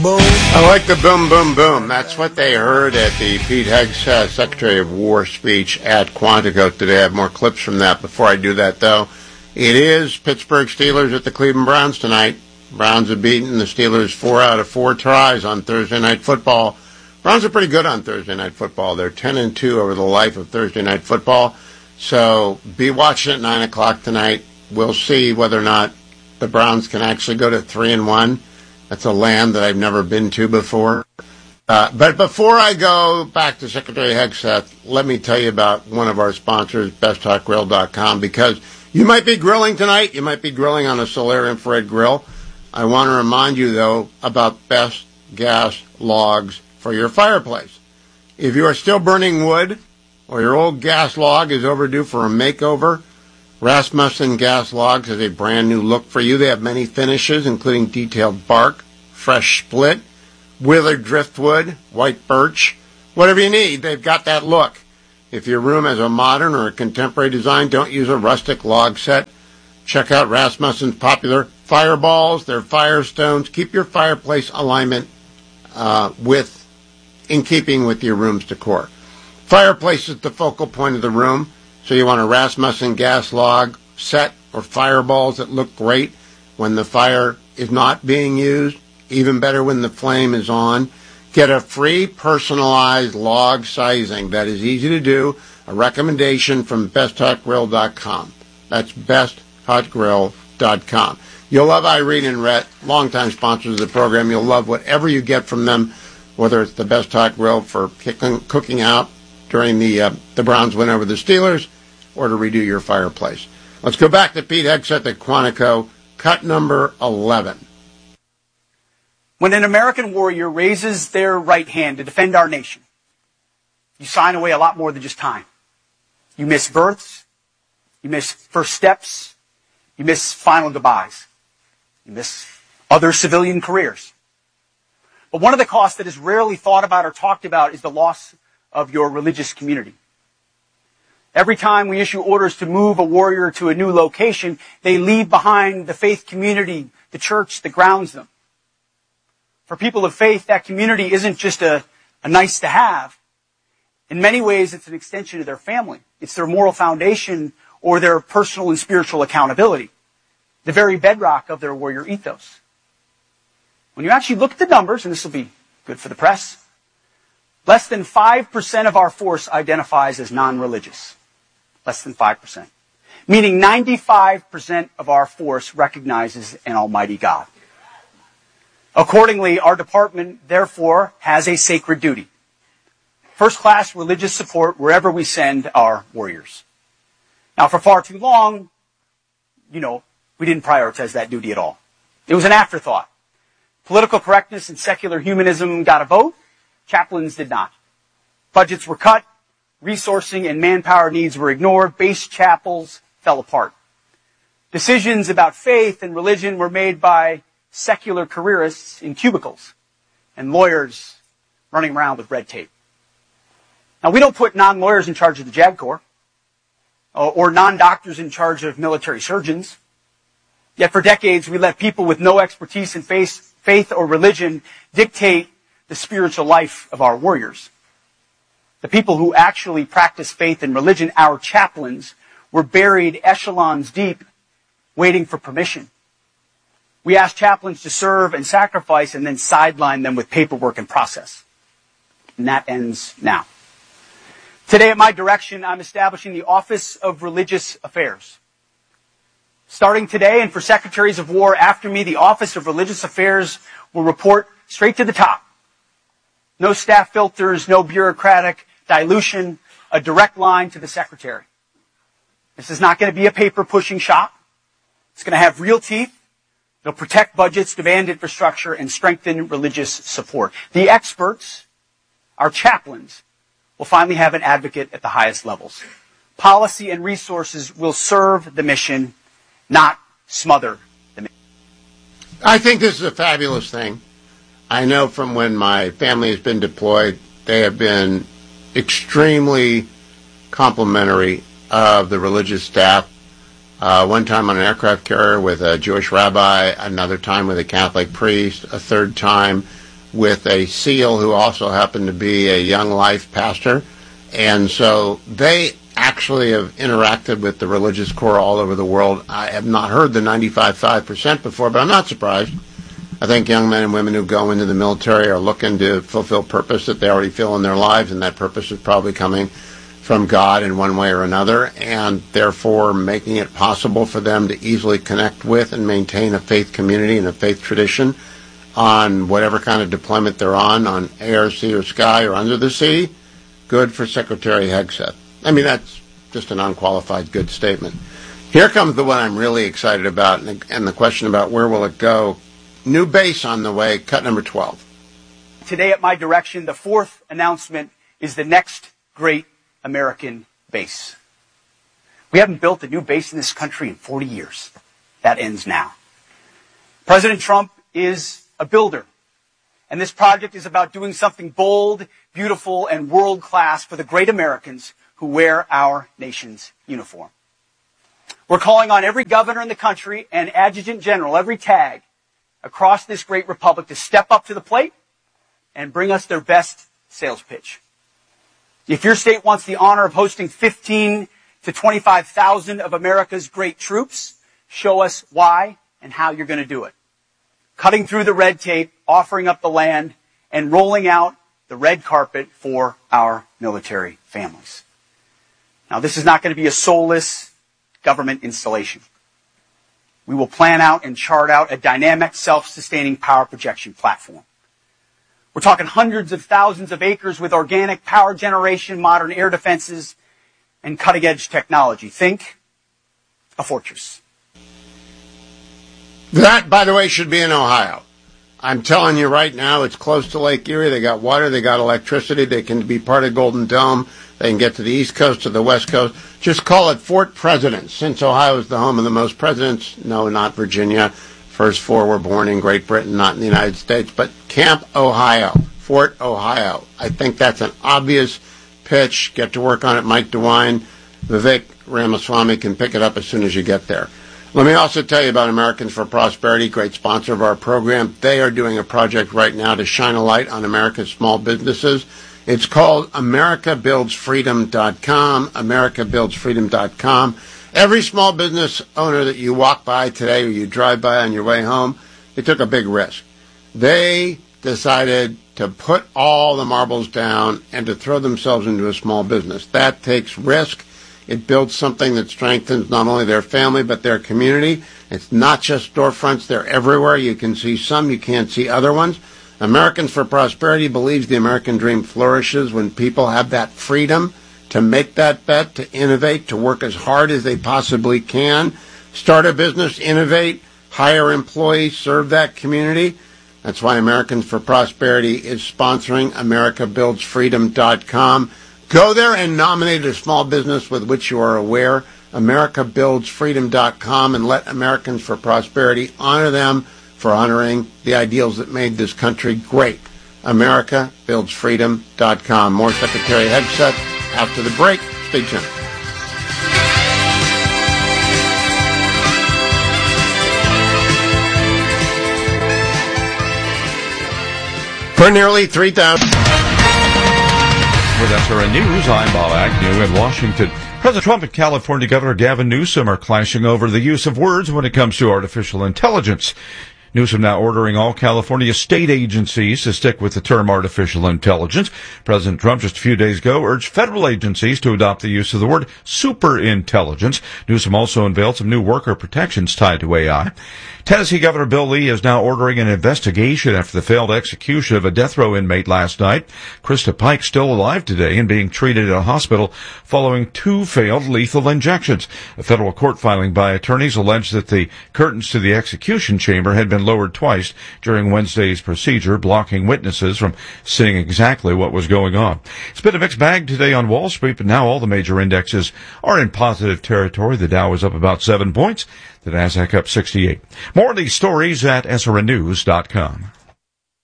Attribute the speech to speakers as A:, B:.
A: Boom.
B: I like the boom, boom, boom. That's what they heard at the Pete Hegseth Secretary of War speech at Quantico today. I have more clips from that. Before I do that, though, it is Pittsburgh Steelers at the Cleveland Browns tonight. Browns have beaten the Steelers 4 out of 4 tries on Thursday Night Football. Browns are pretty good on Thursday Night Football. They're 10-2 over the life of Thursday Night Football. So be watching at 9 o'clock tonight. We'll see whether or not the Browns can actually go to 3-1. That's a land that I've never been to before. But before I go back to Secretary Hegseth, let me tell you about one of our sponsors, BestHotGrill.com, because you might be grilling tonight. You might be grilling on a Solaire infrared grill. I want to remind you, though, about Best Gas Logs for your fireplace. If you are still burning wood or your old gas log is overdue for a makeover, Rasmussen Gas Logs has a brand new look for you. They have many finishes, including detailed bark, fresh split, withered driftwood, white birch. Whatever you need, they've got that look. If your room has a modern or a contemporary design, don't use a rustic log set. Check out Rasmussen's popular Fireballs, their Firestones. Keep your fireplace alignment in keeping with your room's decor. Fireplace is the focal point of the room. So you want a Rasmussen gas log set or fireballs that look great when the fire is not being used, even better when the flame is on. Get a free personalized log sizing. That is easy to do. A recommendation from BestHotGrill.com. That's BestHotGrill.com. You'll love Irene and Rhett, longtime sponsors of the program. You'll love whatever you get from them, whether it's the Best Hot Grill for cooking out during the Browns win over the Steelers, or to redo your fireplace. Let's go back to Pete Hegseth at Quantico, cut number 11.
C: When an American warrior raises their right hand to defend our nation, you sign away a lot more than just time. You miss births, you miss first steps, you miss final goodbyes, you miss other civilian careers. But one of the costs that is rarely thought about or talked about is the loss of your religious community. Every time we issue orders to move a warrior to a new location, they leave behind the faith community, the church that grounds them. For people of faith, that community isn't just a nice to have. In many ways, it's an extension of their family. It's their moral foundation or their personal and spiritual accountability, the very bedrock of their warrior ethos. When you actually look at the numbers, and this will be good for the press, less than 5% of our force identifies as non-religious. Less than 5%. Meaning 95% of our force recognizes an almighty God. Accordingly, our department, therefore, has a sacred duty. First-class religious support wherever we send our warriors. Now, for far too long, we didn't prioritize that duty at all. It was an afterthought. Political correctness and secular humanism got a vote. Chaplains did not. Budgets were cut. Resourcing and manpower needs were ignored. Base chapels fell apart. Decisions about faith and religion were made by secular careerists in cubicles and lawyers running around with red tape. Now, we don't put non-lawyers in charge of the JAG Corps or non-doctors in charge of military surgeons. Yet for decades, we let people with no expertise in faith or religion dictate the spiritual life of our warriors. The people who actually practice faith and religion, our chaplains, were buried echelons deep, waiting for permission. We asked chaplains to serve and sacrifice and then sideline them with paperwork and process. And that ends now. Today, at my direction, I'm establishing the Office of Religious Affairs. Starting today, and for Secretaries of War after me, the Office of Religious Affairs will report straight to the top. No staff filters, no bureaucratic dilution, a direct line to the Secretary. This is not going to be a paper-pushing shop. It's going to have real teeth. It'll protect budgets, demand infrastructure, and strengthen religious support. The experts, our chaplains, will finally have an advocate at the highest levels. Policy and resources will serve the mission, not smother the mission.
B: I think this is a fabulous thing. I know from when my family has been deployed, they have been extremely complimentary of the religious staff. One time on an aircraft carrier with a Jewish rabbi, another time with a Catholic priest, a third time with a SEAL who also happened to be a Young Life pastor. And so they actually have interacted with the religious core all over the world. I have not heard the 95.5% before, but I'm not surprised. I think young men and women who go into the military are looking to fulfill purpose that they already feel in their lives, and that purpose is probably coming from God in one way or another, and therefore making it possible for them to easily connect with and maintain a faith community and a faith tradition on whatever kind of deployment they're on air, sea, or sky, or under the sea. Good for Secretary Hegseth. I mean, that's just an unqualified good statement. Here comes the one I'm really excited about, and the question about where will it go. New base on the way, cut number 12.
C: Today at my direction, the fourth announcement is the next great American base. We haven't built a new base in this country in 40 years. That ends now. President Trump is a builder. And this project is about doing something bold, beautiful, and world-class for the great Americans who wear our nation's uniform. We're calling on every governor in the country and adjutant general, every tag, across this great republic to step up to the plate and bring us their best sales pitch. If your state wants the honor of hosting 15 to 25,000 of America's great troops, show us why and how you're going to do it. Cutting through the red tape, offering up the land, and rolling out the red carpet for our military families. Now, this is not going to be a soulless government installation. We will plan out and chart out a dynamic, self-sustaining power projection platform. We're talking hundreds of thousands of acres with organic power generation, modern air defenses, and cutting-edge technology. Think a fortress.
B: That, by the way, should be in Ohio. I'm telling you right now, it's close to Lake Erie. They got water, they got electricity, they can be part of Golden Dome, they can get to the East Coast, to the West Coast. Just call it Fort Presidents, since Ohio is the home of the most presidents. No, not Virginia. First four were born in Great Britain, not in the United States, but Camp Ohio, Fort Ohio. I think that's an obvious pitch. Get to work on it, Mike DeWine. Vivek Ramaswamy can pick it up as soon as you get there. Let me also tell you about Americans for Prosperity, great sponsor of our program. They are doing a project right now to shine a light on America's small businesses. It's called AmericaBuildsFreedom.com, AmericaBuildsFreedom.com. Every small business owner that you walk by today or you drive by on your way home, they took a big risk. They decided to put all the marbles down and to throw themselves into a small business. That takes risk. It builds something that strengthens not only their family, but their community. It's not just storefronts. They're everywhere. You can see some. You can't see other ones. Americans for Prosperity believes the American dream flourishes when people have that freedom to make that bet, to innovate, to work as hard as they possibly can, start a business, innovate, hire employees, serve that community. That's why Americans for Prosperity is sponsoring AmericaBuildsFreedom.com. Go there and nominate a small business with which you are aware, AmericaBuildsFreedom.com, and let Americans for Prosperity honor them for honoring the ideals that made this country great. AmericaBuildsFreedom.com. More Secretary Hegseth after the break. Stay tuned. For nearly 3,000...
A: With SRN News, I'm Bob Agnew in Washington. President Trump and California Governor Gavin Newsom are clashing over the use of words when it comes to artificial intelligence. Newsom now ordering all California state agencies to stick with the term artificial intelligence. President Trump just a few days ago urged federal agencies to adopt the use of the word superintelligence. Newsom also unveiled some new worker protections tied to AI. Tennessee Governor Bill Lee is now ordering an investigation after the failed execution of a death row inmate last night. Krista Pike still alive today and being treated at a hospital following 2 failed lethal injections. A federal court filing by attorneys alleged that the curtains to the execution chamber had been lowered twice during Wednesday's procedure, blocking witnesses from seeing exactly what was going on. It's been a mixed bag today on Wall Street, but now all the major indexes are in positive territory. The Dow is up about 7 points. The Nasdaq up 68. More of these stories at srnnews.com.